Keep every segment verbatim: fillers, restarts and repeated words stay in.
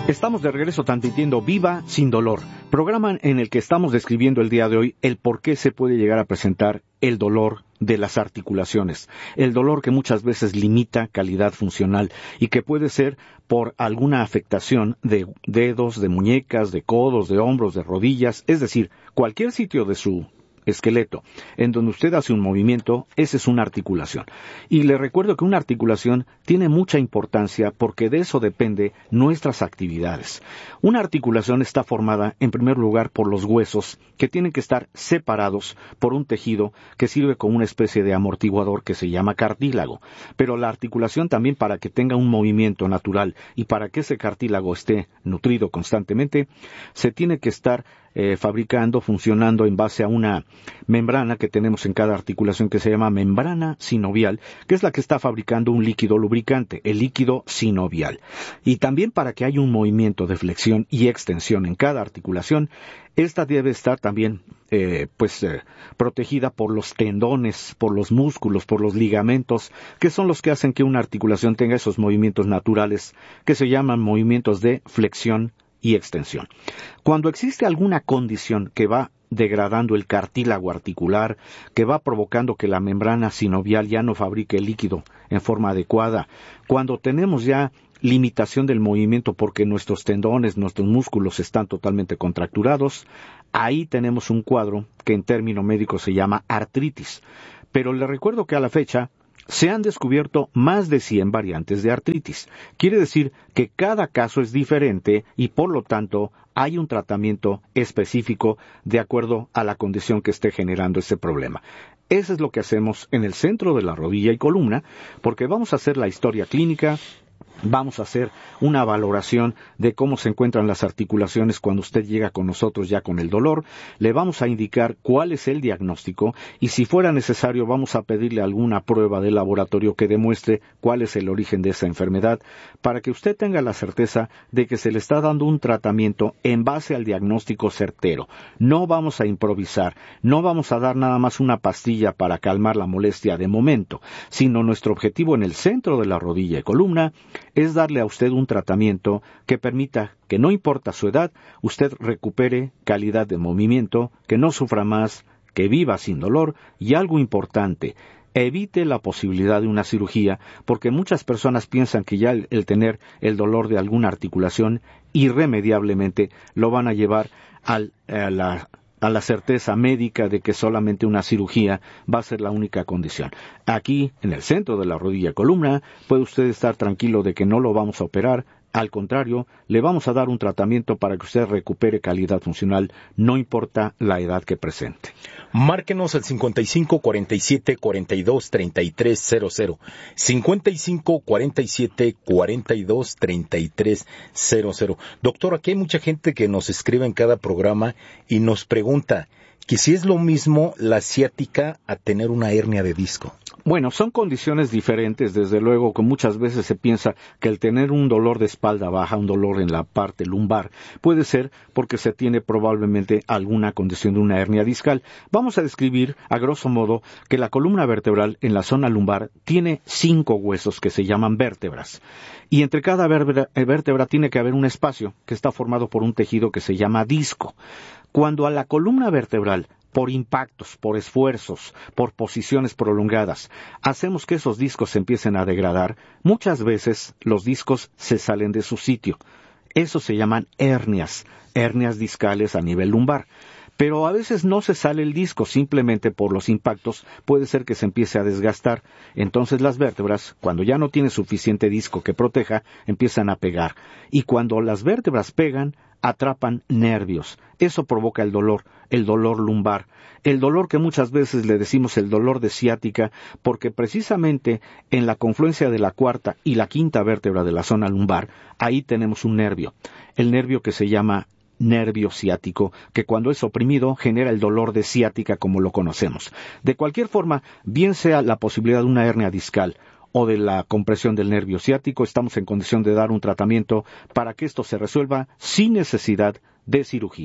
Estamos de regreso transmitiendo Viva Sin Dolor, programa en el que estamos describiendo el día de hoy el por qué se puede llegar a presentar el dolor de las articulaciones, el dolor que muchas veces limita calidad funcional y que puede ser por alguna afectación de dedos, de muñecas, de codos, de hombros, de rodillas, es decir, cualquier sitio de su esqueleto, en donde usted hace un movimiento, esa es una articulación. Y le recuerdo que una articulación tiene mucha importancia porque de eso depende nuestras actividades. Una articulación está formada, en primer lugar, por los huesos, que tienen que estar separados por un tejido que sirve como una especie de amortiguador que se llama cartílago. Pero la articulación también, para que tenga un movimiento natural y para que ese cartílago esté nutrido constantemente, se tiene que estar Eh, fabricando, funcionando en base a una membrana que tenemos en cada articulación que se llama membrana sinovial, que es la que está fabricando un líquido lubricante, el líquido sinovial. Y también para que haya un movimiento de flexión y extensión en cada articulación, esta debe estar también eh, pues eh, protegida por los tendones, por los músculos, por los ligamentos, que son los que hacen que una articulación tenga esos movimientos naturales que se llaman movimientos de flexión y extensión. Cuando existe alguna condición que va degradando el cartílago articular, que va provocando que la membrana sinovial ya no fabrique el líquido en forma adecuada, cuando tenemos ya limitación del movimiento porque nuestros tendones, nuestros músculos están totalmente contracturados, ahí tenemos un cuadro que en término médico se llama artritis. Pero le recuerdo que a la fecha se han descubierto más de cien variantes de artritis. Quiere decir que cada caso es diferente y por lo tanto hay un tratamiento específico de acuerdo a la condición que esté generando ese problema. Eso es lo que hacemos en el centro de la rodilla y columna, porque vamos a hacer la historia clínica. Vamos a hacer una valoración de cómo se encuentran las articulaciones cuando usted llega con nosotros ya con el dolor. Le vamos a indicar cuál es el diagnóstico y si fuera necesario vamos a pedirle alguna prueba de laboratorio que demuestre cuál es el origen de esa enfermedad para que usted tenga la certeza de que se le está dando un tratamiento en base al diagnóstico certero. No vamos a improvisar, no vamos a dar nada más una pastilla para calmar la molestia de momento, sino nuestro objetivo en el centro de la rodilla y columna es darle a usted un tratamiento que permita que no importa su edad, usted recupere calidad de movimiento, que no sufra más, que viva sin dolor y algo importante, evite la posibilidad de una cirugía porque muchas personas piensan que ya el, el tener el dolor de alguna articulación irremediablemente lo van a llevar al, a la a la certeza médica de que solamente una cirugía va a ser la única condición. Aquí, en el centro de la rodilla y columna, puede usted estar tranquilo de que no lo vamos a operar. Al contrario, le vamos a dar un tratamiento para que usted recupere calidad funcional, no importa la edad que presente. Márquenos al cincuenta y cinco cuarenta y siete cuarenta y dos treinta y tres cero cero. cincuenta y cinco cuarenta y siete cuarenta y dos treinta y tres cero cero. Doctor, aquí hay mucha gente que nos escribe en cada programa y nos pregunta que si es lo mismo la ciática a tener una hernia de disco. Bueno, son condiciones diferentes, desde luego que muchas veces se piensa que el tener un dolor de espalda baja, un dolor en la parte lumbar, puede ser porque se tiene probablemente alguna condición de una hernia discal. Vamos a describir, a grosso modo, que la columna vertebral en la zona lumbar tiene cinco huesos que se llaman vértebras. Y entre cada vértebra, vértebra tiene que haber un espacio que está formado por un tejido que se llama disco. Cuando a la columna vertebral, por impactos, por esfuerzos, por posiciones prolongadas, hacemos que esos discos se empiecen a degradar, muchas veces los discos se salen de su sitio. Eso se llaman hernias, hernias discales a nivel lumbar. Pero a veces no se sale el disco, simplemente por los impactos puede ser que se empiece a desgastar. Entonces las vértebras, cuando ya no tiene suficiente disco que proteja, empiezan a pegar. Y cuando las vértebras pegan, atrapan nervios. Eso provoca el dolor, el dolor lumbar. El dolor que muchas veces le decimos el dolor de ciática, porque precisamente en la confluencia de la cuarta y la quinta vértebra de la zona lumbar, ahí tenemos un nervio. El nervio que se llama nervio ciático, que cuando es oprimido genera el dolor de ciática como lo conocemos. De cualquier forma, bien sea la posibilidad de una hernia discal o de la compresión del nervio ciático, estamos en condición de dar un tratamiento para que esto se resuelva sin necesidad de cirugía.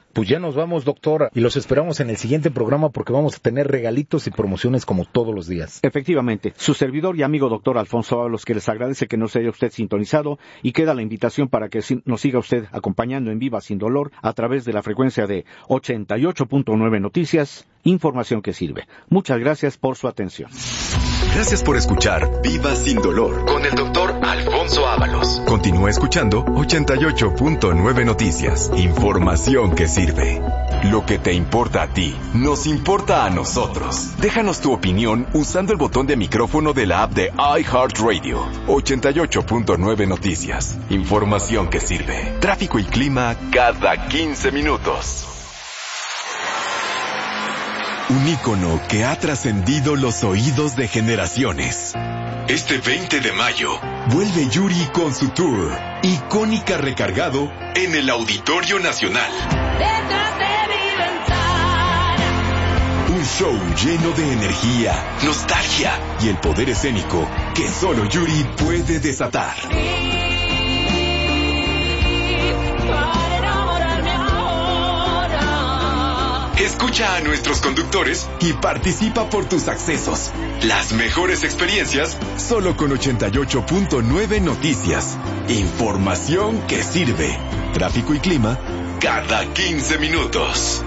Pues ya nos vamos, doctor, y los esperamos en el siguiente programa porque vamos a tener regalitos y promociones como todos los días. Efectivamente, su servidor y amigo doctor Alfonso Ábalos, que les agradece que nos haya usted sintonizado, y queda la invitación para que nos siga usted acompañando en Viva Sin Dolor a través de la frecuencia de ochenta y ocho punto nueve Noticias, información que sirve. Muchas gracias por su atención. Gracias por escuchar Viva Sin Dolor con el doctor Alfonso Ábalos. Continúa escuchando ochenta y ocho punto nueve Noticias, información que sirve. Lo que te importa a ti, nos importa a nosotros. Déjanos tu opinión usando el botón de micrófono de la app de iHeartRadio. ochenta y ocho punto nueve Noticias, información que sirve. Tráfico y clima cada quince minutos. Un ícono que ha trascendido los oídos de generaciones. Este veinte de mayo, vuelve Yuri con su tour, Icónica Recargado, en el Auditorio Nacional. Detrás de mi ventana. Un show lleno de energía, nostalgia y el poder escénico que solo Yuri puede desatar. Escucha a nuestros conductores y participa por tus accesos. Las mejores experiencias solo con ochenta y ocho punto nueve Noticias. Información que sirve. Tráfico y clima cada quince minutos.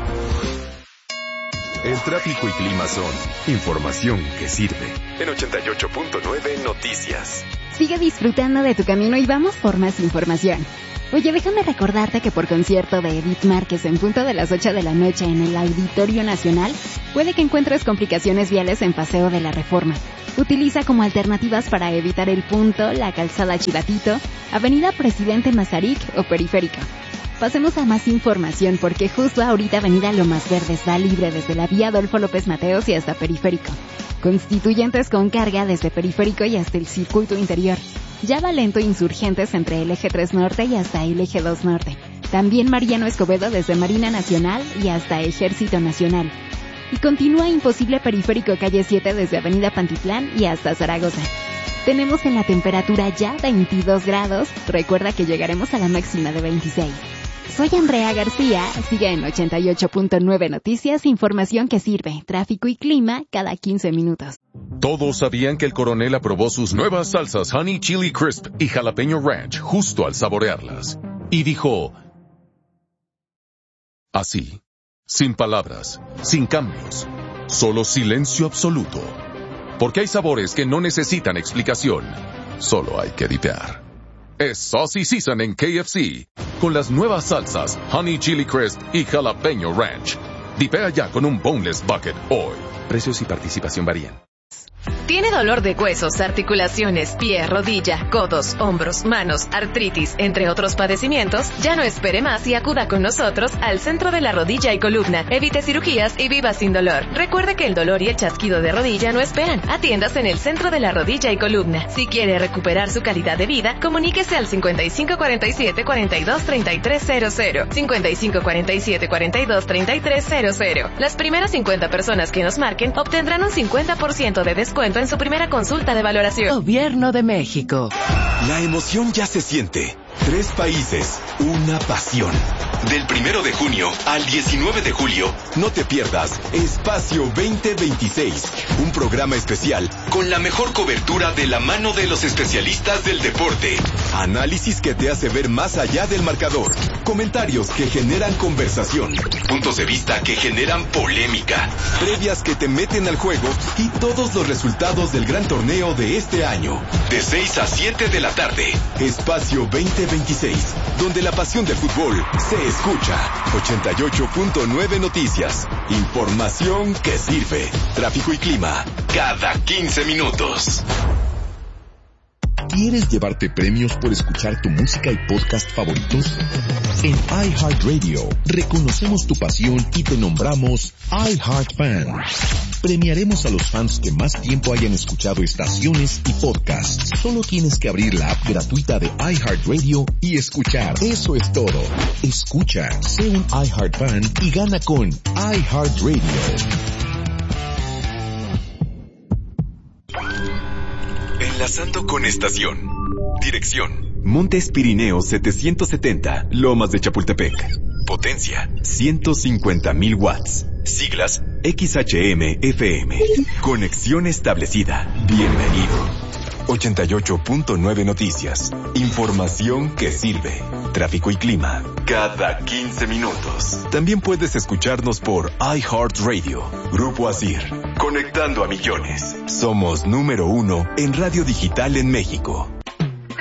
El tráfico y clima son información que sirve. En ochenta y ocho punto nueve Noticias. Sigue disfrutando de tu camino y vamos por más información. Oye, déjame recordarte que por concierto de Edith Márquez en punto de las ocho de la noche en el Auditorio Nacional, puede que encuentres complicaciones viales en Paseo de la Reforma. Utiliza como alternativas para evitar el punto la calzada Chivatito, Avenida Presidente Mazarik o Periférico. Pasemos a más información porque justo ahorita Avenida Lomas Verdes va libre desde la vía Adolfo López Mateos y hasta Periférico. Constituyentes con carga desde Periférico y hasta el circuito interior. Ya va lento Insurgentes entre el eje tres Norte y hasta el eje dos Norte. También Mariano Escobedo desde Marina Nacional y hasta Ejército Nacional. Y continúa imposible Periférico calle siete desde Avenida Pantitlán y hasta Zaragoza. Tenemos en la temperatura ya veintidós grados, recuerda que llegaremos a la máxima de veintiséis. Soy Andrea García, sigue en ochenta y ocho punto nueve Noticias, información que sirve, tráfico y clima cada quince minutos. Todos sabían que el coronel aprobó sus nuevas salsas Honey Chili Crisp y Jalapeño Ranch justo al saborearlas. Y dijo, así, sin palabras, sin cambios, solo silencio absoluto. Porque hay sabores que no necesitan explicación, solo hay que dipear. Es Saucy Season en K F C, con las nuevas salsas Honey Chili Crisp y Jalapeño Ranch. Dipea ya con un Boneless Bucket hoy. Precios y participación varían. ¿Tiene dolor de huesos, articulaciones, pie, rodilla, codos, hombros, manos, artritis, entre otros padecimientos? Ya no espere más y acuda con nosotros al Centro de la Rodilla y Columna. Evite cirugías y viva sin dolor. Recuerde que el dolor y el chasquido de rodilla no esperan. Atiéndase en el Centro de la Rodilla y Columna. Si quiere recuperar su calidad de vida, comuníquese al cincuenta y cinco cuarenta y siete cuarenta y dos treinta y tres cero cero. cincuenta y cinco cuarenta y siete cuarenta y dos treinta y tres cero cero. Las primeras cincuenta personas que nos marquen obtendrán un cincuenta por ciento de descuento en su primera consulta de valoración. Gobierno de México. La emoción ya se siente. Tres países, una pasión. Del primero de junio al diecinueve de julio, no te pierdas Espacio veinte veintiséis, un programa especial con la mejor cobertura de la mano de los especialistas del deporte. Análisis que te hace ver más allá del marcador. Comentarios que generan conversación. Puntos de vista que generan polémica. Previas que te meten al juego y todos los resultados del gran torneo de este año. De seis a siete de la tarde. Espacio veinte veintiséis, donde la pasión del fútbol se escucha. ochenta y ocho punto nueve Noticias. Información que sirve. Tráfico y clima cada quince minutos. ¿Quieres llevarte premios por escuchar tu música y podcast favoritos? En iHeartRadio reconocemos tu pasión y te nombramos iHeartFan. Premiaremos a los fans que más tiempo hayan escuchado estaciones y podcasts. Solo tienes que abrir la app gratuita de iHeartRadio y escuchar. Eso es todo. Escucha, sé un iHeartFan y gana con iHeartRadio. Enlazando con estación. Dirección: Montes Pirineos setecientos setenta, Lomas de Chapultepec. Potencia ciento cincuenta mil watts. Siglas X H M F M. Conexión establecida. Bienvenido. ochenta y ocho punto nueve Noticias. Información que sirve. Tráfico y clima cada quince minutos. También puedes escucharnos por iHeartRadio. Grupo Asir. Conectando a millones. Somos número uno en radio digital en México.